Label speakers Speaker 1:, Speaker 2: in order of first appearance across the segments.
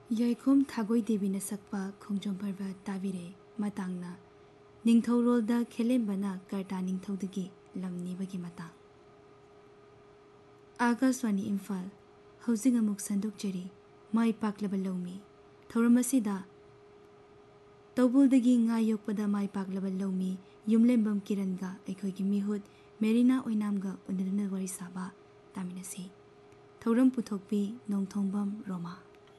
Speaker 1: ꯌꯥꯏꯈꯣꯝ ꯊꯥꯒꯣꯏ ꯗꯦꯕꯤꯅ ꯁꯛꯄ ꯈꯣꯡꯖꯣꯝ ꯄꯔꯕ ꯇꯥꯕꯤꯔꯦ ꯃꯇꯥꯡꯅ ꯅꯤꯡꯊꯧꯔꯣꯜꯗ ꯈꯦꯂꯦꯝꯕꯅ ꯀꯔꯇꯥ ꯅꯤꯡꯊꯧꯗꯒꯤ ꯂꯝ ꯅꯤꯕꯒꯤ ꯃꯇꯥꯡ ꯑꯥꯀꯥꯁꯋꯥꯅꯤ ꯏꯝꯐꯥꯜ ꯍꯧꯖꯤꯛ ꯑꯃꯨꯛ ꯁꯟꯗꯣꯛꯆꯔꯤ ꯃꯥꯏ ꯄꯥꯛꯂꯕ ꯂꯧꯃꯤ ꯊꯧꯔꯝ ꯑꯁꯤꯗ ꯇꯧꯕꯨꯜꯗꯒꯤ ꯉꯥ ꯌꯣꯛꯄꯗ ꯃꯥꯏ ꯄꯥꯛꯂꯕ ꯂꯧꯃꯤ ꯌꯨꯝꯂꯦꯝꯕꯝ ꯀꯤꯔꯟꯒ ꯑꯩꯈꯣꯏꯒꯤ ꯃꯤꯍꯨꯠ ꯃꯦꯔꯤꯅꯥ ꯑꯣꯏꯅꯥꯝꯒ ꯎꯅꯗꯨꯅ ꯋꯥꯔꯤ ꯁꯥꯕ ꯇꯥꯃꯤꯟꯅꯁꯤ ꯊꯧꯔꯝ ꯄꯨꯊꯣꯛꯄꯤ ꯅꯣꯡꯊꯣꯡꯕꯝ ꯔꯣꯃꯥ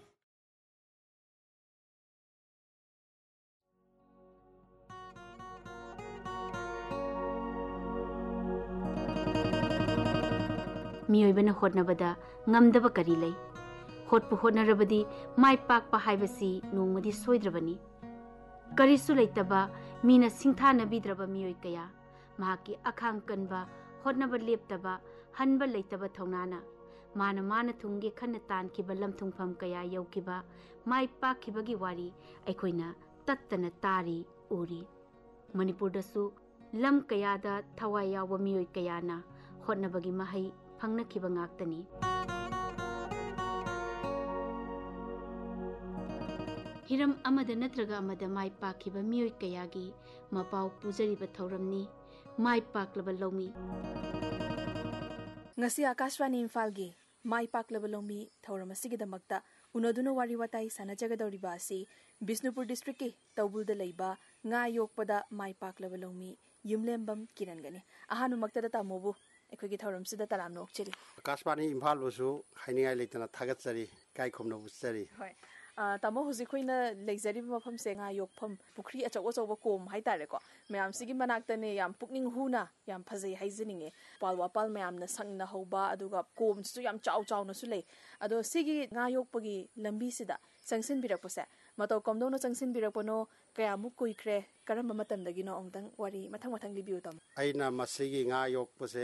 Speaker 2: ꯃꯤꯑꯣꯏꯕꯅ ꯍꯣꯠꯅꯕꯗ ꯉꯝꯗꯕ ꯀꯔꯤ ꯂꯩ ꯍꯣꯠꯄꯨ ꯍꯣꯠꯅꯔꯕꯗꯤ ꯃꯥꯏ ꯄꯥꯛꯄ ꯍꯥꯏꯕꯁꯤ ꯅꯣꯡꯃꯗꯤ ꯁꯣꯏꯗ꯭ꯔꯕꯅꯤ ꯀꯔꯤꯁꯨ ꯂꯩꯇꯕ ꯃꯤꯅ ꯁꯤꯡꯊꯥꯅꯕꯤꯗ꯭ꯔꯕ ꯃꯤꯑꯣꯏ ꯀꯌꯥ ꯃꯍꯥꯛꯀꯤ ꯑꯈꯥꯡ ꯀꯟꯕ ꯍꯣꯠꯅꯕ ꯂꯦꯞꯇꯕ ꯍꯟꯕ ꯂꯩꯇꯕ ꯊꯧꯅꯥꯅ ꯃꯥꯅ ꯊꯨꯡꯒꯦ ꯈꯟꯅ ꯇꯥꯟꯈꯤꯕ ꯂꯝꯊꯨꯡꯐꯝ ꯀꯌꯥ ꯌꯧꯈꯤꯕ ꯃꯥꯏ ꯄꯥꯛꯈꯤꯕꯒꯤ ꯋꯥꯔꯤ ꯑꯩꯈꯣꯏꯅ ꯇꯠꯇꯅ ꯇꯥꯔꯤ ꯎꯔꯤ ꯃꯅꯤꯄꯨꯔꯗꯁꯨ ꯂꯝ ꯀꯌꯥꯗ ꯊꯋꯥꯏ ꯌꯥꯎꯕ ꯃꯤꯑꯣꯏ ꯀꯌꯥꯅ ꯍꯣꯠꯅꯕꯒꯤ ꯃꯍꯩ ꯐꯪꯅꯈꯤꯕ ꯉꯥꯛꯇꯅꯤ ꯍꯤꯔꯝ ꯑꯃꯗ ꯅꯠꯇ꯭ꯔꯒ ꯑꯃꯗ ꯃꯥꯏ ꯄꯥꯛꯈꯤꯕ ꯃꯤꯑꯣꯏ ꯀꯌꯥꯒꯤ ꯃꯄꯥꯎ ꯄꯨꯖꯔꯤꯕ ꯊꯧꯔꯝꯅꯤ ꯃꯥꯏ ꯄꯥꯛꯂꯕ ꯂꯧꯃꯤ
Speaker 3: ngasi Akashwani Imphal-gi mai paklaba lawmi thauram asigidamakta unaduna wari watai sanajagadoriba asi Bishnupur district ki Taubulda leiba nga yokpada mai paklaba lawmi Yumlembam Kirangani ahanu maktada tamobu ꯑꯩꯈꯣꯏꯒꯤ ꯊꯧꯔꯝꯁꯤꯗ ꯇꯔꯥꯝꯅ ꯑꯣꯛꯆꯔꯤ
Speaker 4: ꯑꯀꯥꯁꯕꯥꯅꯤ ꯏꯝꯐꯥꯜꯕꯨꯁꯨ ꯍꯥꯏꯅꯤꯡꯉꯥꯏ ꯂꯩꯇꯅ ꯊꯥꯒꯠꯆꯔꯤ ꯏꯀꯥꯏ ꯈꯨꯝꯅ ꯎꯠꯆꯔꯤ
Speaker 3: ꯍꯣꯏ ꯇꯥꯃꯣ ꯍꯧꯖꯤꯛ ꯑꯩꯈꯣꯏꯅ ꯂꯩꯖꯔꯤꯕ ꯃꯐꯝꯁꯦ ꯉꯥ ꯌꯣꯛꯐꯝ ꯄꯨꯈ꯭ꯔꯤ ꯑꯆꯧ ꯑꯆꯧꯕ ꯀꯣꯝ ꯍꯥꯏꯇꯥꯔꯦꯀꯣ ꯃꯌꯥꯝꯁꯤꯒꯤ ꯃꯅꯥꯛꯇꯅꯦ ꯌꯥꯝ ꯄꯨꯛꯅꯤꯡ ꯍꯨꯅ ꯌꯥꯝ ꯐꯖꯩ ꯍꯥꯏꯖꯅꯤꯡꯉꯦ ꯄꯥꯜ ꯋꯥꯄꯥꯜ ꯃꯌꯥꯝꯅ ꯁꯪꯅ ꯍꯧꯕ ꯑꯗꯨꯒ ꯀꯣꯝꯁꯤꯁꯨ ꯌꯥꯝ ꯆꯥꯎ ꯆꯥꯎꯅꯁꯨ ꯂꯩ ꯑꯗꯣ ꯁꯤꯒꯤ ꯉꯥ ꯌꯣꯛꯄꯒꯤ ꯂꯝꯕꯤꯁꯤꯗ ꯆꯪꯁꯤꯟꯕꯤꯔꯛꯄꯁꯦ ꯃꯇꯧ ꯀꯝꯗꯧꯅ ꯆꯪꯁꯤꯟꯕꯤꯔꯛꯄꯅꯣ ꯀꯌꯥꯃꯨꯛ ꯀꯨꯏꯈ꯭ꯔꯦ ꯀꯔꯝꯕ ꯃꯇꯝꯗꯒꯤꯅꯣ ꯑꯃꯨꯛꯇꯪ ꯋꯥꯔꯤ ꯃꯊꯪ ꯃꯊꯪ ꯂꯤꯕꯤꯌꯨ ꯇꯥꯃꯣ
Speaker 4: ꯑꯩꯅ ꯃꯁꯤꯒꯤ ꯉꯥ ꯌꯣꯛꯄꯁꯦ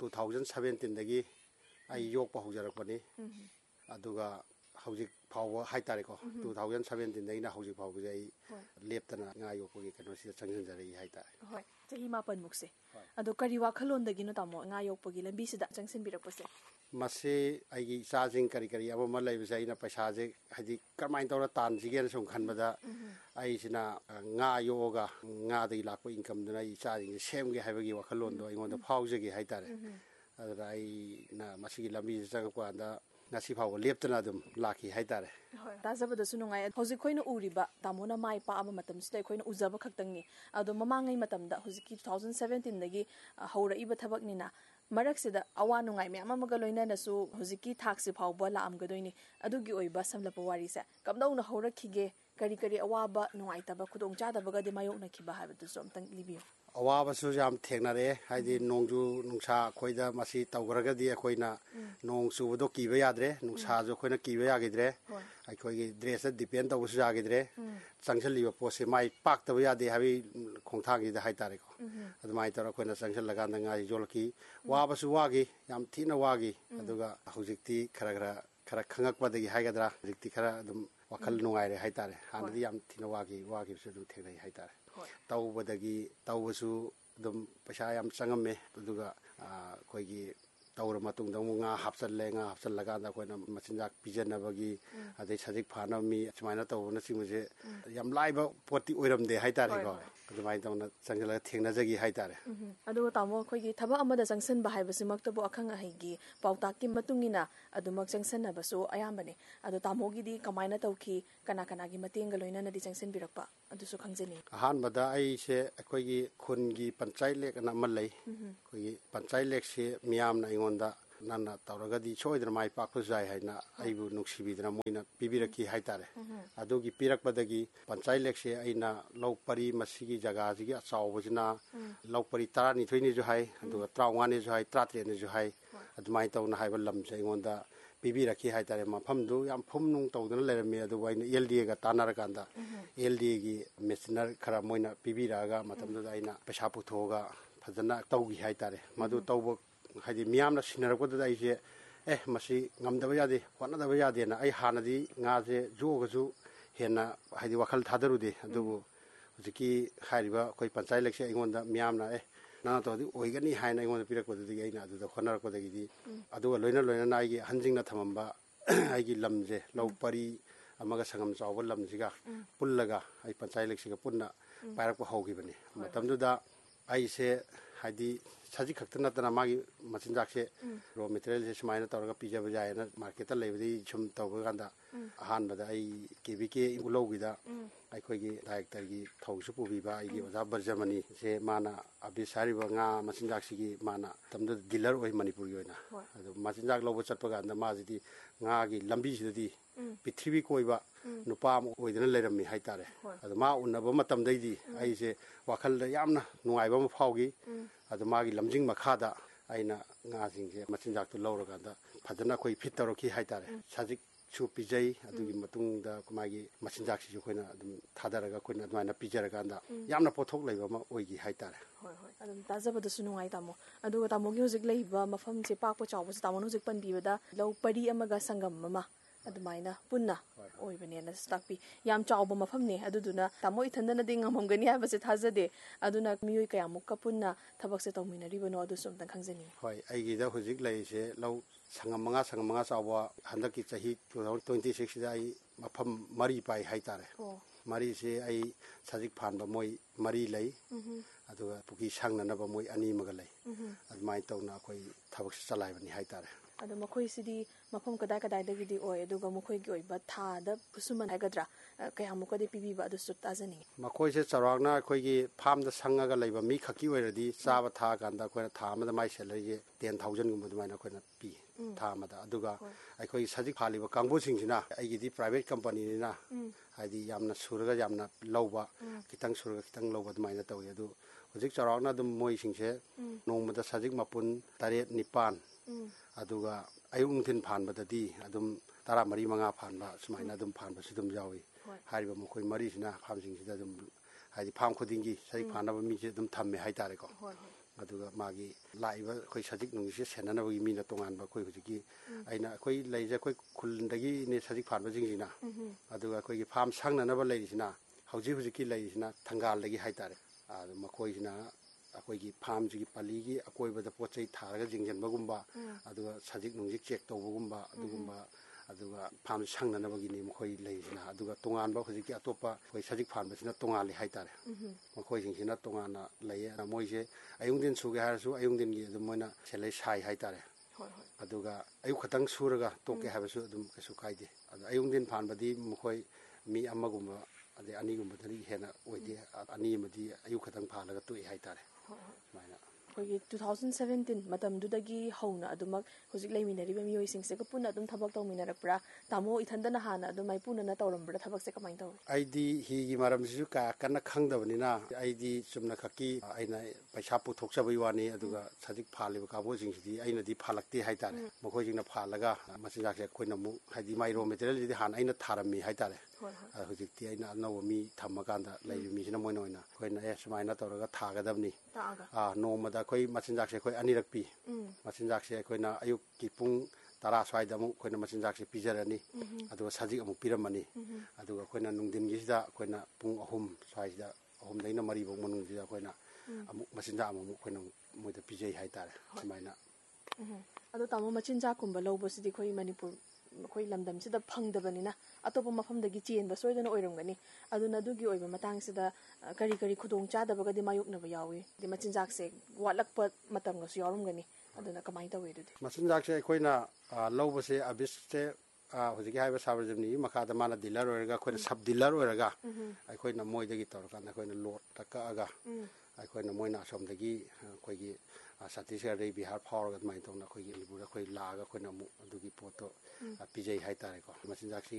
Speaker 4: 2017ꯗꯒꯤ ꯑꯩ ꯌꯣꯛꯄ ꯍꯧꯖꯔꯛꯄꯅꯤ ꯑꯗꯨꯒ ꯍꯧꯖꯤꯛ ꯐꯥꯎꯕ ꯍꯥꯏꯇꯥꯔꯦꯀꯣ 2017ꯗꯒꯤꯅ ꯍꯧꯖꯤꯛ ꯐꯥꯎꯕꯁꯦ ꯑꯩ ꯂꯦꯞꯇꯅ ꯉꯥ ꯌꯣꯛꯄꯒꯤ ꯀꯩꯅꯣꯁꯤꯗ ꯆꯪꯁꯤꯟꯖꯔꯛꯏ ꯍꯥꯏꯇꯥꯔꯦ
Speaker 3: ꯍꯣꯏ ꯆꯍꯤ 9 ꯃꯨꯛꯁꯦ ꯑꯗꯣ ꯀꯔꯤ ꯋꯥꯈꯜꯂꯣꯟꯗꯒꯤꯅꯣ ꯇꯥꯃꯣ ꯉꯥ ꯌꯣꯛꯄꯒꯤ ꯂꯝꯕꯤꯁꯤꯗ ꯆꯪꯁꯤꯟꯕꯤꯔꯛꯄꯁꯦ
Speaker 4: ꯃꯁꯤ ꯑꯩꯒꯤ ꯏꯆꯥꯁꯤꯡ ꯀꯔꯤ ꯑꯃ ꯂꯩꯕꯁꯦ ꯑꯩꯅ ꯄꯩꯁꯥꯁꯦ ꯍꯥꯏꯗꯤ ꯀꯔꯝꯍꯥꯏꯅ ꯇꯧꯔ ꯇꯥꯟꯁꯤꯒꯦꯅ ꯁꯨꯝ ꯈꯟꯕꯗ ꯑꯩꯁꯤꯅ ꯉꯥ ꯌꯣꯛꯑꯒ ꯉꯥꯗꯒꯤ ꯂꯥꯛꯄ ꯏꯟꯀꯝꯗꯨꯅ ꯑꯩ ꯏꯆꯥꯁꯤꯡꯁꯦ ꯁꯦꯝꯒꯦ ꯍꯥꯏꯕꯒꯤ ꯋꯥꯈꯜꯂꯣꯟꯗꯣ ꯑꯩꯉꯣꯟꯗ ꯐꯥꯎꯖꯒꯦ ꯍꯥꯏꯇꯥꯔꯦ ꯑꯗꯨꯅ ꯑꯩꯅ ꯃꯁꯤꯒꯤ ꯂꯝꯕꯤꯁꯤꯗ ꯆꯪꯉꯛꯄ ꯀꯥꯟꯗ ꯉꯁꯤ ꯐꯥꯎꯕ ꯂꯦꯞꯇꯅ ꯑꯗꯨꯝ ꯂꯥꯛꯈꯤ ꯍꯥꯏꯇꯥꯔꯦ
Speaker 3: ꯍꯣꯏ ꯇꯥꯖꯕꯗꯁꯨ ꯅꯨꯡꯉꯥꯏ ꯍꯧꯖꯤꯛ ꯑꯩꯈꯣꯏꯅ ꯎꯔꯤꯕ ꯇꯥꯃꯣꯅ ꯃꯥꯏ ꯄꯥꯛꯑꯕ ꯃꯇꯝꯁꯤꯗ ꯑꯩꯈꯣꯏꯅ ꯎꯖꯕ ꯈꯛꯇꯪꯅꯤ ꯑꯗꯣ ꯃꯃꯥꯡꯉꯩ ꯃꯇꯝꯗ ꯍꯧꯖꯤꯛꯀꯤ 2017ꯗꯒꯤ ꯍꯧꯔꯛꯏꯕ ꯊꯕꯛꯅꯤꯅ ꯃꯔꯛꯁꯤꯗ ꯑꯋꯥ ꯅꯨꯡꯉꯥꯏ ꯃꯌꯥꯝ ꯑꯃꯒ ꯂꯣꯏꯅꯅꯁꯨ ꯍꯧꯖꯤꯛꯀꯤ ꯊꯥꯛꯁꯤ ꯐꯥꯎꯕ ꯂꯥꯛꯑꯝꯒꯗꯣꯏꯅꯤ ꯑꯗꯨꯒꯤ ꯑꯣꯏꯕ ꯁꯝꯂꯞꯄ ꯋꯥꯔꯤꯁꯦ ꯀꯝꯗꯧꯅ ꯍꯧꯔꯛꯈꯤꯒꯦ ꯀꯔꯤ ꯑꯋꯥꯕ ꯅꯨꯡꯉꯥꯏꯇꯕ ꯈꯨꯗꯣꯡꯆꯥꯗꯕꯒꯗꯤ ꯃꯥꯌꯣꯛꯅꯈꯤꯕ ꯍꯥꯏꯕꯗꯨꯁꯨ ꯑꯝꯇꯪ ꯂꯤꯕꯤꯌꯨ
Speaker 4: ꯑꯋꯥꯕꯁꯨ ꯌꯥꯝ ꯊꯦꯡꯅꯔꯦ ꯍꯥꯏꯗꯤ ꯅꯣꯡꯖꯨ ꯅꯨꯡꯁꯥ ꯑꯩꯈꯣꯏꯗ ꯃꯁꯤ ꯇꯧꯈ꯭ꯔꯒꯗꯤ ꯑꯩꯈꯣꯏꯅ ꯅꯣꯡ ꯆꯨꯕꯗꯣ ꯀꯤꯕ ꯌꯥꯗ꯭ꯔꯦ ꯅꯨꯡꯁꯥꯁꯨ ꯑꯩꯈꯣꯏꯅ ꯀꯤꯕ ꯌꯥꯈꯤꯗ꯭ꯔꯦ ꯑꯩꯈꯣꯏꯒꯤ ꯗ꯭ꯔꯦꯁꯇ ꯗꯤꯄꯦꯟ ꯇꯧꯕꯁꯨ ꯌꯥꯈꯤꯗ꯭ꯔꯦ ꯆꯪꯁꯤꯜꯂꯤꯕ ꯄꯣꯠꯁꯦ ꯃꯥꯏ ꯄꯥꯛꯇꯕ ꯌꯥꯗꯦ ꯍꯥꯏꯕꯒꯤ ꯈꯣꯡꯊꯥꯡꯁꯤꯗ ꯍꯥꯏꯇꯥꯔꯦꯀꯣ ꯑꯗꯨꯃꯥꯏꯅ ꯇꯧꯔ ꯑꯩꯈꯣꯏꯅ ꯆꯪꯁꯤꯜꯂꯀꯥꯟꯗ ꯉꯥꯁꯤ ꯌꯣꯜꯂꯛꯈꯤ ꯋꯥꯕꯁꯨ ꯋꯥꯈꯤ ꯌꯥꯝ ꯊꯤꯅ ꯋꯥꯈꯤ ꯑꯗꯨꯒ ꯍꯧꯖꯤꯛꯇꯤ ꯈꯔ ꯈꯪꯉꯛꯄꯗꯒꯤ ꯍꯥꯏꯒꯗ꯭ꯔꯥ ꯍꯧꯖꯤꯛꯇꯤ ꯈꯔ ꯑꯗꯨꯝ ꯋꯥꯈꯜ ꯅꯨꯡꯉꯥꯏꯔꯦ ꯍꯥꯏꯇꯥꯔꯦ ꯍꯥꯟꯅꯗꯤ ꯌꯥꯝ ꯊꯤꯅ ꯋꯥꯈꯤꯕꯁꯨ ꯑꯗꯨꯝ ꯊꯦꯡꯅꯩ ꯍꯥꯏꯇꯥꯔꯦ ꯇꯧꯕꯁꯨ ꯑꯗꯨꯝ ꯄꯩꯁꯥ ꯌꯥꯝ ꯆꯪꯉꯝꯃꯦ ꯑꯗꯨꯒ ꯑꯩꯈꯣꯏꯒꯤ ꯇꯧꯔ ꯃꯇꯨꯡꯗ ꯑꯃꯨꯛ ꯉꯥ ꯍꯥꯞꯆꯜꯂꯦ ꯉꯥ ꯍꯥꯞꯆꯜꯂꯀꯥꯟꯗ ꯑꯩꯈꯣꯏꯅ ꯃꯆꯤꯟꯖꯥꯛ ꯄꯤꯖꯅꯕꯒꯤ ꯑꯗꯩ ꯁꯖꯤꯛ ꯐꯥꯅꯕ ꯃꯤ ꯑꯁꯨꯃꯥꯏꯅ ꯇꯧꯕꯅꯆꯤꯡꯕꯁꯦ ꯌꯥꯝ ꯂꯥꯏꯕ ꯄꯣꯠꯇꯤ ꯑꯣꯏꯔꯝꯗꯦ ꯍꯥꯏꯇꯥꯔꯦꯀꯣ ꯑꯗꯨꯃꯥꯏꯅ ꯇꯧꯅ ꯆꯪꯁꯤꯜꯂꯒ ꯊꯦꯡꯅꯖꯈꯤ ꯍꯥꯏꯇꯥꯔꯦ
Speaker 3: ꯑꯗꯨꯒ ꯇꯥꯃꯣ ꯑꯩꯈꯣꯏꯒꯤ ꯊꯕꯛ ꯑꯃꯗ ꯆꯪꯁꯤꯟꯕ ꯍꯥꯏꯕꯁꯤꯃꯛꯇꯕꯨ ꯑꯈꯪ ꯑꯍꯩꯒꯤ ꯄꯥꯎꯇꯥꯛꯀꯤ ꯃꯇꯨꯡ ꯏꯟꯅ ꯑꯗꯨꯃꯛ ꯆꯪꯁꯤꯟꯅꯕꯁꯨ ꯑꯌꯥꯝꯕꯅꯤ ꯑꯗꯣ ꯇꯥꯃꯣꯒꯤꯗꯤ ꯀꯃꯥꯏꯅ ꯇꯧꯈꯤ ꯀꯅꯥꯒꯤ ꯃꯇꯦꯡꯒ ꯂꯣꯏꯅꯅꯗꯤ ꯆꯪꯁꯤꯟꯕꯤꯔꯛꯄ ꯑꯗꯨꯁꯨ ꯈꯪꯖꯅꯤꯡꯉꯤ
Speaker 4: ꯑꯍꯥꯟꯕꯗ ꯑꯩꯁꯦ ꯑꯩꯈꯣꯏꯒꯤ ꯈꯨꯟꯒꯤ ꯄꯟꯆꯥꯌꯠ ꯂꯦꯛ ꯑꯅ ꯑꯃ ꯂꯩ ꯑꯩꯈꯣꯏꯒꯤ ꯄꯟꯆꯥꯌꯠ ꯂꯦꯛꯁꯤ ꯃꯤꯌꯥꯝꯅ ꯑꯩꯉꯣꯟꯗ ꯅꯪꯅ ꯇꯧꯔꯒꯗꯤ ꯁꯣꯏꯗꯅ ꯃꯥꯏ ꯄꯥꯛꯄꯁꯨ ꯌꯥꯏ ꯍꯥꯏꯅ ꯑꯩꯕꯨ ꯅꯨꯡꯁꯤꯕꯤꯗꯅ ꯃꯣꯏꯅ ꯄꯤꯕꯤꯔꯛꯈꯤ ꯍꯥꯏꯇꯥꯔꯦ ꯑꯗꯨꯒꯤ ꯄꯤꯔꯛꯄꯗꯒꯤ ꯄꯟꯆꯥꯌꯠ ꯂꯦꯛꯁꯦ ꯑꯩꯅ ꯂꯧ ꯄꯔꯤ ꯃꯁꯤꯒꯤ ꯖꯒꯥꯁꯤꯒꯤ ꯑꯆꯥꯎꯕꯁꯤꯅ ꯂꯧ ꯄꯔꯤ 12ꯅꯤꯁꯨ ꯍꯥꯏ ꯑꯗꯨꯒ 53ꯅꯤꯁꯨ ꯍꯥꯏ 13ꯅꯤꯁꯨ ꯍꯥꯏ ꯑꯗꯨꯃꯥꯏꯅ ꯇꯧꯅ ꯍꯥꯏꯕ ꯂꯝꯁꯦ ꯑꯩꯉꯣꯟꯗ ꯄꯤꯕꯤꯔꯛꯈꯤ ꯍꯥꯏꯇꯥꯔꯦ ꯃꯐꯝꯗꯨ ꯌꯥꯝ ꯐꯨꯝ ꯅꯨꯡ ꯇꯧꯗꯅ ꯂꯩꯔꯝꯃꯤ ꯑꯗꯨꯕꯨ ꯑꯩꯅ LDAꯒ ꯇꯥꯟꯅꯔꯀꯥꯟꯗ LDAꯒꯤ ꯃꯦꯆꯤꯅꯔ ꯈꯔ ꯃꯣꯏꯅ ꯄꯤꯕꯤꯔꯛꯑꯒ ꯃꯇꯝꯗꯨꯗ ꯑꯩꯅ ꯄꯩꯁꯥ ꯄꯨꯊꯣꯛꯑꯒ ꯐꯖꯅ ꯇꯧꯈꯤ ꯍꯥꯏꯇꯥꯔꯦ ꯃꯗꯨ ꯇꯧꯕ ꯍꯥꯏꯗꯤ ꯃꯤꯌꯥꯝꯅ ꯁꯤꯟꯅꯔꯛꯄꯗꯨꯗ ꯑꯩꯁꯦ ꯃꯁꯤ ꯉꯝꯗꯕ ꯌꯥꯗꯦ ꯍꯣꯠꯅꯗꯕ ꯌꯥꯗꯦꯅ ꯑꯩ ꯍꯥꯟꯅꯗꯤ ꯉꯥꯁꯦ ꯌꯣꯛꯑꯒꯁꯨ ꯍꯦꯟꯅ ꯍꯥꯏꯗꯤ ꯋꯥꯈꯜ ꯊꯥꯗꯔꯨꯗꯦ ꯑꯗꯨꯕꯨ ꯍꯧꯖꯤꯛꯀꯤ ꯍꯥꯏꯔꯤꯕ ꯑꯩꯈꯣꯏ ꯄꯟꯆꯥꯌꯠ ꯂꯦꯛꯁꯦ ꯑꯩꯉꯣꯟꯗ ꯃꯤꯌꯥꯝꯅ ꯅꯪꯅ ꯇꯧꯔꯗꯤ ꯑꯣꯏꯒꯅꯤ ꯍꯥꯏꯅ ꯑꯩꯉꯣꯟꯗ ꯄꯤꯔꯛꯄꯗꯨꯗꯒꯤ ꯑꯩꯅ ꯑꯗꯨꯗ ꯍꯣꯠꯅꯔꯛꯄꯗꯒꯤꯗꯤ ꯑꯗꯨꯒ ꯂꯣꯏꯅꯅ ꯑꯩꯒꯤ ꯑꯍꯟꯁꯤꯡꯅ ꯊꯝꯃꯝꯕ ꯑꯩꯒꯤ ꯂꯝꯁꯦ ꯂꯧ ꯄꯔꯤ ꯑꯃꯒ ꯁꯪꯒꯝ ꯆꯥꯎꯕ ꯂꯝꯁꯤꯒ ꯄꯨꯜꯂꯒ ꯑꯩ ꯄꯟꯆꯥꯌꯦꯠ ꯂꯦꯛꯁꯤꯒ ꯄꯨꯟꯅ ꯄꯥꯏꯔꯛꯄ ꯍꯧꯈꯤꯕꯅꯤ ꯃꯇꯝꯗꯨꯗ ꯑꯩꯁꯦ ꯍꯥꯏꯗꯤ ꯁꯖꯤꯛ ꯈꯛꯇ ꯅꯠꯇꯅ ꯃꯥꯒꯤ ꯃꯆꯤꯟꯖꯥꯛꯁꯦ ꯔꯣ ꯃꯦꯇꯔꯤꯌꯦꯜꯁꯦ ꯁꯨꯃꯥꯏꯅ ꯇꯧꯔꯒ ꯄꯤꯖꯕ ꯌꯥꯏꯅ ꯃꯥꯔꯀꯦꯠꯇ ꯂꯩꯕꯗꯒꯤ ꯁꯨꯝ ꯇꯧꯕ ꯀꯥꯟꯗ ꯑꯍꯥꯟꯕꯗ ꯑꯩ KVK ꯎꯂꯧꯒꯤꯗ ꯑꯩꯈꯣꯏꯒꯤ ꯗꯥꯏꯔꯦꯛꯇꯔꯒꯤ ꯊꯧꯁꯨ ꯄꯨꯕꯤꯕ ꯑꯩꯒꯤ ꯑꯣꯖꯥ ꯕꯔꯖꯃꯅꯤꯁꯦ ꯃꯥꯅ ꯑꯕꯤꯁ ꯍꯥꯏꯔꯤꯕ ꯉꯥ ꯃꯆꯤꯟꯖꯥꯛꯁꯤꯒꯤ ꯃꯥꯅ ꯃꯇꯝꯗꯨꯗ ꯗꯤꯂꯔ ꯑꯣꯏ ꯃꯅꯤꯄꯨꯔꯒꯤ ꯑꯣꯏꯅ ꯑꯗꯨ ꯃꯆꯤꯟꯖꯥꯛ ꯂꯧꯕ ꯆꯠꯄ ꯀꯥꯟꯗ ꯃꯥꯁꯤꯗꯤ ꯉꯥꯒꯤ ꯂꯝꯕꯤꯁꯤꯗꯗꯤ ꯄ꯭ꯔꯤꯊꯤꯕꯤ ꯀꯣꯏꯕ ꯅꯨꯄꯥ ꯑꯃ ꯑꯣꯏꯗꯅ ꯂꯩꯔꯝꯃꯤ ꯍꯥꯏꯇꯥꯔꯦ ꯑꯗꯨ ꯃꯥ ꯎꯅꯕ ꯃꯇꯝꯗꯩꯗꯤ ꯑꯩꯁꯦ ꯋꯥꯈꯜꯗ ꯌꯥꯝꯅ ꯅꯨꯡꯉꯥꯏꯕ ꯑꯃ ꯐꯥꯎꯈꯤ ꯑꯗꯨ ꯃꯥꯒꯤ ꯂꯝꯖꯤꯡ ꯃꯈꯥꯗ ꯑꯩꯅ ꯉꯥꯁꯤꯡꯁꯦ ꯃꯆꯤꯟꯖꯥꯛꯇꯨ ꯂꯧꯔꯀꯥꯟꯗ ꯐꯖꯅ ꯑꯩꯈꯣꯏ ꯐꯤꯠ ꯇꯧꯔꯛꯈꯤ ꯍꯥꯏꯇꯥꯔꯦ ꯁꯖꯤꯛꯁꯨ ꯄꯤꯖꯩ ꯑꯗꯨꯒꯤ ꯃꯇꯨꯡꯗ ꯃꯥꯒꯤ ꯃꯆꯤꯟꯖꯥꯛꯁꯤꯁꯨ ꯑꯩꯈꯣꯏꯅ ꯑꯗꯨꯝ ꯊꯥꯗꯔꯒ ꯑꯩꯈꯣꯏꯅ ꯑꯗꯨꯃꯥꯏꯅ ꯄꯤꯖꯔꯀꯥꯟꯗ ꯌꯥꯝꯅ ꯄꯣꯠꯊꯣꯛ ꯂꯩꯕ ꯑꯃ ꯑꯣꯏꯈꯤ ꯍꯥꯏꯇꯥꯔꯦ
Speaker 3: ꯍꯣꯏ ꯍꯣꯏ ꯑꯗꯨꯝ ꯇꯥꯖꯕꯗꯁꯨ ꯅꯨꯡꯉꯥꯏ ꯇꯥꯃꯣ ꯑꯗꯨꯒ ꯇꯥꯃꯣꯒꯤ ꯍꯧꯖꯤꯛ ꯂꯩꯔꯤꯕ ꯃꯐꯝꯁꯦ ꯄꯥꯛꯄ ꯆꯥꯎꯕꯁꯦ ꯇꯥꯃꯣꯅ ꯍꯧꯖꯤꯛ ꯄꯟꯕꯤꯕꯗ ꯂꯧ ꯄꯔꯤ ꯑꯃꯒ ꯁꯪꯒꯝ ꯑꯃ ꯑꯗꯨꯃꯥꯏꯅ ꯄꯨꯟꯅ ꯑꯣꯏꯕꯅꯦꯅꯁꯨ ꯇꯥꯛꯄꯤ ꯌꯥꯝ ꯆꯥꯎꯕ ꯃꯐꯝꯅꯦ ꯑꯗꯨꯗꯨꯅ ꯇꯥꯃꯣ ꯏꯊꯟꯗꯅꯗꯤ ꯉꯝꯃꯝꯒꯅꯤ ꯍꯥꯏꯕꯁꯦ ꯊꯥꯖꯗꯦ ꯑꯗꯨꯅ ꯃꯤꯑꯣꯏ ꯀꯌꯥꯃꯨꯛꯀ ꯄꯨꯟꯅ ꯊꯕꯛꯁꯦ ꯇꯧꯃꯤꯟꯅꯔꯤꯕꯅꯣ ꯑꯗꯨꯁꯨ ꯑꯝꯇꯪ ꯈꯪꯖꯅꯤꯡꯉꯤ
Speaker 4: ꯍꯣꯏ ꯑꯩꯒꯤꯗ ꯍꯧꯖꯤꯛ ꯂꯩꯔꯤꯁꯦ ꯂꯧ ꯁꯪꯒꯝ ꯃꯉꯥ ꯆꯥꯎꯕ ꯍꯟꯗꯛꯀꯤ ꯆꯍꯤ 2026ꯁꯤꯗ ꯑꯩ ꯃꯐꯝ 3 ꯄꯥꯏ ꯍꯥꯏꯇꯥꯔꯦ ꯃꯔꯤꯁꯦ ꯑꯩ ꯁꯖꯤꯛ ꯐꯥꯟꯕ ꯃꯣꯏ 4 ꯂꯩ ꯑꯗꯨꯒ ꯄꯨꯈ꯭ꯔꯤ ꯁꯪꯅꯅꯕ ꯃꯣꯏ 2 ꯑꯃꯒ ꯂꯩ ꯑꯗꯨꯃꯥꯏꯅ ꯇꯧꯅ ꯑꯩꯈꯣꯏ ꯊꯕꯛꯁꯦ ꯆꯂꯥꯏꯕꯅꯤ ꯍꯥꯏꯇꯥꯔꯦ
Speaker 3: ꯑꯗꯣ ꯃꯈꯣꯏꯁꯤꯗꯤ ꯃꯐꯝ ꯀꯗꯥꯏꯗꯒꯤꯗꯤ ꯑꯣꯏ ꯑꯗꯨꯒ ꯃꯈꯣꯏꯒꯤ ꯑꯣꯏꯕ ꯊꯥꯗ ꯈꯨꯠꯁꯨꯃꯟ ꯍꯥꯏꯒꯗ꯭ꯔꯥ ꯀꯌꯥꯃꯨꯛꯀꯗꯤ ꯄꯤꯕꯤꯕ ꯑꯗꯨꯁꯨ ꯇꯥꯖꯅꯤꯡꯉꯤ
Speaker 4: ꯃꯈꯣꯏꯁꯦ ꯆꯥꯎꯔꯥꯛꯅ ꯑꯩꯈꯣꯏꯒꯤ ꯐꯥꯔꯝꯗ ꯁꯪꯉꯒ ꯂꯩꯕ ꯃꯤ ꯈꯛꯀꯤ ꯑꯣꯏꯔꯗꯤ ꯆꯥꯕ ꯊꯥꯀꯥꯟꯗ ꯑꯩꯈꯣꯏꯅ ꯊꯥ ꯑꯃꯗ ꯃꯥꯏ ꯁꯦꯂꯔꯤꯁꯦ 10,000ꯒꯨꯝꯕ ꯑꯗꯨꯃꯥꯏꯅ ꯑꯩꯈꯣꯏꯅ ꯄꯤ ꯊꯥ ꯑꯃꯗ ꯑꯗꯨꯒ ꯑꯩꯈꯣꯏꯒꯤ ꯁꯖꯤꯛ ꯐꯥꯜꯂꯤꯕ ꯀꯥꯡꯕꯨꯁꯤꯡꯁꯤꯅ ꯑꯩꯒꯤꯗꯤ ꯄ꯭ꯔꯥꯏꯚꯦꯠ ꯀꯝꯄꯅꯤꯅꯤꯅ ꯍꯥꯏꯗꯤ ꯌꯥꯝꯅ ꯁꯨꯔꯒ ꯌꯥꯝꯅ ꯂꯧꯕ ꯈꯤꯇꯪ ꯁꯨꯔꯒ ꯈꯤꯇꯪ ꯂꯧꯕ ꯑꯗꯨꯃꯥꯏꯅ ꯇꯧꯏ ꯑꯗꯨ ꯍꯧꯖꯤꯛ ꯆꯥꯎꯔꯥꯛꯅ ꯑꯗꯨꯝ ꯃꯣꯏꯁꯤꯡꯁꯦ ꯅꯣꯡꯃꯗ ꯁꯖꯤꯛ ꯃꯄꯨꯟ 8-9 ꯑꯗꯨꯒ ꯑꯌꯨꯛ ꯅꯨꯡꯊꯤꯟ ꯐꯥꯟꯕꯗꯗꯤ ꯑꯗꯨꯝ 14-15 ꯐꯥꯟꯕ ꯁꯨꯃꯥꯏꯅ ꯑꯗꯨꯝ ꯐꯥꯟꯕꯁꯨ ꯑꯗꯨꯝ ꯌꯥꯎꯏ ꯍꯥꯏꯔꯤꯕ ꯃꯈꯣꯏ ꯃꯔꯤꯁꯤꯅ ꯐꯥꯝꯁꯤꯡꯁꯤꯗ ꯑꯗꯨꯝ ꯍꯥꯏꯗꯤ ꯐꯥꯝ ꯈꯨꯗꯤꯡꯒꯤ ꯁꯖꯤꯛ ꯐꯥꯅꯕ ꯃꯤꯁꯦ ꯑꯗꯨꯝ ꯊꯝꯃꯦ ꯍꯥꯏꯇꯥꯔꯦꯀꯣ ꯑꯗꯨꯒ ꯃꯥꯒꯤ ꯂꯥꯛꯏꯕ ꯑꯩꯈꯣꯏ ꯁꯖꯤꯛ ꯅꯨꯡꯁꯤꯁꯦ ꯁꯦꯟꯅꯅꯕꯒꯤ ꯃꯤꯅ ꯇꯣꯉꯥꯟꯕ ꯑꯩꯈꯣꯏ ꯍꯧꯖꯤꯛꯀꯤ ꯑꯩꯅ ꯑꯩꯈꯣꯏ ꯂꯩꯔꯤꯁꯦ ꯑꯩꯈꯣꯏ ꯈꯨꯜꯗꯒꯤꯅꯦ ꯁꯖꯤꯛ ꯐꯥꯟꯕꯁꯤꯡꯁꯤꯅ ꯑꯗꯨꯒ ꯑꯩꯈꯣꯏꯒꯤ ꯐꯥꯝ ꯁꯪꯅꯅꯕ ꯂꯩꯔꯤꯁꯤꯅ ꯍꯧꯖꯤꯛꯀꯤ ꯂꯩꯔꯤꯁꯤꯅ ꯊꯪꯒꯥꯜꯗꯒꯤ ꯍꯥꯏꯇꯥꯔꯦ ꯑꯗꯨ ꯃꯈꯣꯏꯁꯤꯅ ꯑꯩꯈꯣꯏꯒꯤ ꯐꯥꯝꯁꯤꯒꯤ ꯄꯜꯂꯤꯒꯤ ꯑꯀꯣꯏꯕꯗ ꯄꯣꯠ ꯆꯩ ꯊꯥꯔꯒ ꯌꯦꯡꯁꯤꯟꯕꯒꯨꯝꯕ ꯑꯗꯨꯒ ꯁꯖꯤꯛ ꯅꯨꯡꯁꯤꯛ ꯆꯦꯛ ꯇꯧꯕꯒꯨꯝꯕ ꯑꯗꯨꯒꯨꯝꯕ ꯑꯗꯨꯒ ꯐꯥꯝ ꯁꯪꯅꯅꯕꯒꯤꯅꯤ ꯃꯈꯣꯏ ꯂꯩꯔꯤꯁꯤꯅ ꯑꯗꯨꯒ ꯇꯣꯉꯥꯟꯕ ꯍꯧꯖꯤꯛꯀꯤ ꯑꯇꯣꯞꯄ ꯑꯩꯈꯣꯏ ꯁꯖꯤꯛ ꯐꯥꯟꯕꯁꯤꯅ ꯇꯣꯉꯥꯜꯂꯤ ꯍꯥꯏꯇꯥꯔꯦ ꯃꯈꯣꯏꯁꯤꯡꯁꯤꯅ ꯇꯣꯉꯥꯟꯅ ꯂꯩꯌꯦ ꯃꯣꯏꯁꯦ ꯑꯌꯨꯛ ꯁꯨꯒꯦ ꯍꯥꯏꯔꯁꯨ ꯑꯌꯨꯛ ꯅꯨꯡꯊꯤꯟꯒꯤ ꯑꯗꯨꯝ ꯃꯣꯏꯅ ꯁꯦꯂꯔꯤ ꯁꯥꯏ ꯍꯥꯏꯇꯥꯔꯦ ꯑꯗꯨꯒ ꯑꯌꯨꯛ ꯈꯛꯇꯪ ꯁꯨꯔꯒ ꯇꯣꯛꯀꯦ ꯍꯥꯏꯕꯁꯨ ꯑꯗꯨꯝ ꯀꯩꯁꯨ ꯀꯥꯏꯗꯦ ꯑꯗꯣ ꯑꯌꯨꯛ ꯅꯨꯡꯊꯤꯟ ꯐꯥꯟꯕꯗꯤ ꯃꯈꯣꯏ ꯃꯤ ꯑꯃꯒꯨꯝꯕ ꯑꯗꯩ 2ꯒꯨꯝꯕꯗꯒꯤ ꯍꯦꯟꯅ ꯑꯣꯏꯗꯦ 2 ꯑꯃꯗꯤ ꯑꯌꯨꯛ ꯈꯛꯇꯪ ꯐꯥꯜꯂꯒ ꯇꯣꯛꯏ ꯍꯥꯏꯇꯥꯔꯦ ꯁꯨꯃꯥꯏꯅ
Speaker 3: ꯑꯩꯈꯣꯏꯒꯤ 2017 ꯃꯇꯝꯗꯨꯗꯒꯤ ꯍꯧꯅ ꯑꯗꯨꯃꯛ ꯍꯧꯖꯤꯛ ꯂꯩꯃꯤꯟꯅꯔꯤꯕ ꯃꯤꯑꯣꯏꯁꯤꯡꯁꯤꯒ ꯄꯨꯟꯅ ꯑꯗꯨꯝ ꯊꯕꯛ ꯇꯧꯃꯤꯟꯅꯔꯛꯄ꯭ꯔꯥ ꯇꯥꯃꯣ ꯏꯊꯟꯗꯅ ꯍꯥꯟꯅ ꯑꯗꯨꯝ ꯃꯥꯏꯄꯨꯅꯅ ꯇꯧꯔꯝꯕ꯭ꯔꯥ ꯊꯕꯛꯁꯦ ꯀꯃꯥꯏꯅ ꯇꯧꯋꯤ
Speaker 4: ꯑꯩꯗꯤ ꯍꯤꯒꯤ ꯃꯔꯝꯁꯤꯁꯨ ꯀꯌꯥ ꯀꯟꯅ ꯈꯪꯗꯕꯅꯤꯅ ꯑꯩꯗꯤ ꯆꯨꯝꯅ ꯈꯛꯀꯤ ꯑꯩꯅ ꯄꯩꯁꯥ ꯄꯨꯊꯣꯛꯆꯕꯒꯤ ꯋꯥꯅꯤ ꯑꯗꯨꯒ ꯁꯖꯤꯛ ꯐꯥꯜꯂꯤꯕ ꯀꯥꯡꯕꯨꯁꯤꯡꯁꯤꯗꯤ ꯑꯩꯅꯗꯤ ꯐꯥꯜꯂꯛꯇꯦ ꯍꯥꯏꯇꯥꯔꯦ ꯃꯈꯣꯏꯁꯤꯡꯅ ꯐꯥꯜꯂꯒ ꯃꯆꯤꯟꯖꯥꯛꯁꯦ ꯑꯩꯈꯣꯏꯅ ꯑꯃꯨꯛ ꯍꯥꯏꯗꯤ ꯃꯥꯏ ꯔꯣ ꯃꯦꯇꯔꯤꯌꯦꯜꯁꯤꯗꯤ ꯍꯥꯟꯅ ꯑꯩꯅ ꯊꯥꯔꯝꯃꯤ ꯍꯥꯏꯇꯥꯔꯦ ꯍꯧꯖꯤꯛꯇꯤ ꯑꯩꯅ ꯑꯅꯧꯕ ꯃꯤ ꯊꯝꯃꯀꯥꯟꯗ ꯂꯩꯔꯤꯕ ꯃꯤꯁꯤꯅ ꯃꯣꯏꯅ ꯑꯣꯏꯅ ꯑꯩꯈꯣꯏꯅ ꯁꯨꯃꯥꯏꯅ ꯇꯧꯔꯒ ꯊꯥꯒꯗꯕꯅꯤ ꯅꯣꯡꯃꯗ ꯑꯩꯈꯣꯏ ꯃꯆꯤꯟꯖꯥꯛꯁꯦ ꯑꯩꯈꯣꯏ 2ꯔꯛ ꯄꯤ ꯃꯆꯤꯟꯖꯥꯛꯁꯦ ꯑꯩꯈꯣꯏꯅ ꯑꯌꯨꯛꯀꯤ ꯄꯨꯡ 10 ꯁ꯭ꯋꯥꯏꯗ ꯑꯃꯨꯛ ꯑꯩꯈꯣꯏꯅ ꯃꯆꯤꯟꯖꯥꯛꯁꯦ ꯄꯤꯖꯔꯅꯤ ꯑꯗꯨꯒ ꯁꯖꯤꯛ ꯑꯃꯨꯛ ꯄꯤꯔꯝꯃꯅꯤ ꯑꯗꯨꯒ ꯑꯩꯈꯣꯏꯅ ꯅꯨꯡꯊꯤꯟꯒꯤꯁꯤꯗ ꯑꯩꯈꯣꯏꯅ ꯄꯨꯡ 3 ꯁ꯭ꯋꯥꯏꯁꯤꯗ 3ꯗꯩꯅ 4 ꯐꯥꯎ ꯃꯅꯨꯡꯁꯤꯗ ꯑꯩꯈꯣꯏꯅ ꯑꯃꯨꯛ ꯃꯆꯤꯟꯖꯥꯛ ꯑꯃꯨꯛ ꯑꯩꯈꯣꯏꯅ ꯃꯣꯏꯗ ꯄꯤꯖꯩ ꯍꯥꯏꯇꯥꯔꯦ ꯁꯨꯃꯥꯏꯅ
Speaker 3: ꯑꯗꯣ ꯇꯥꯃꯣ ꯃꯆꯤꯟꯖꯥꯛꯀꯨꯝꯕ ꯂꯧꯕꯁꯤꯗꯤ ꯑꯩꯈꯣꯏ ꯃꯅꯤꯄꯨꯔ ꯑꯩꯈꯣꯏ ꯂꯝꯗꯝꯁꯤꯗ ꯐꯪꯗꯕꯅꯤ나 ꯑꯇꯣꯞꯄ ꯃꯐꯝꯗꯒꯤ ꯆꯦꯟꯕ ꯁꯣꯏꯗꯅ ꯑꯣꯏꯔꯝꯒꯅꯤ ꯑꯗꯨꯅ ꯑꯗꯨꯒꯤ ꯑꯣꯏꯕ ꯃꯇꯥꯡꯁꯤꯗ ꯀꯔꯤ ꯈꯨꯗꯣꯡ ꯆꯥꯗꯕꯒꯗꯤ ꯃꯥꯌꯣꯛꯅꯕ ꯌꯥꯎꯏ ꯃꯆꯤꯟꯖꯥꯛꯁꯦ ꯋꯥꯠꯂꯛꯄ ꯃꯇꯝꯒꯁꯨ ꯌꯥꯎꯔꯝꯒꯅꯤ ꯑꯗꯨꯅ ꯀꯃꯥꯏꯅ ꯇꯧꯏ ꯑꯗꯨꯗꯤ
Speaker 4: ꯃꯆꯤꯟꯖꯥꯛꯁꯦ ꯑꯩꯈꯣꯏꯅ ꯂꯧꯕꯁꯦ ꯑꯕꯤꯁꯁꯦ ꯍꯧꯖꯤꯛꯀꯤ ꯍꯥꯏꯕ ꯁꯥꯕꯔꯖꯝꯅꯤꯒꯤ ꯃꯈꯥꯗ ꯃꯥꯅ ꯗꯤꯂꯔ ꯑꯣꯏꯔꯒ ꯑꯩꯈꯣꯏꯅ ꯁꯕ ꯗꯤꯂꯔ ꯑꯣꯏꯔꯒ ꯑꯩꯈꯣꯏꯅ ꯃꯣꯏꯗꯒꯤ ꯇꯧꯔꯀꯥꯟꯗ ꯑꯩꯈꯣꯏꯅ ꯂꯣꯠꯇ ꯀꯛꯑꯒ ꯑꯩꯈꯣꯏꯅ ꯃꯣꯏꯅ ꯑꯁꯣꯝꯗꯒꯤ ꯑꯩꯈꯣꯏꯒꯤ ꯁꯠꯇꯤꯁꯒꯔꯗꯒꯤ ꯕꯤꯍꯥꯔ ꯐꯥꯎꯔꯒ ꯑꯗꯨꯃꯥꯏꯅ ꯇꯧꯅ ꯑꯩꯈꯣꯏꯒꯤ ꯃꯅꯤꯄꯨꯔꯗ ꯑꯩꯈꯣꯏ ꯂꯥꯛꯑꯒ ꯑꯩꯈꯣꯏꯅ ꯑꯃꯨꯛ ꯑꯗꯨꯒꯤ ꯄꯣꯠꯇꯣ ꯄꯤꯖꯩ ꯍꯥꯏꯇꯥꯔꯦꯀꯣ ꯃꯆꯤꯟꯖꯥꯛꯁꯤ